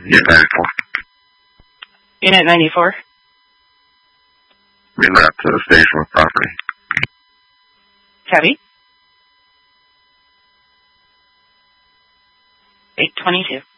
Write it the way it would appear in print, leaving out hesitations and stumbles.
Unit 94. Unit 94. Reroute to the station with property. Copy. 822.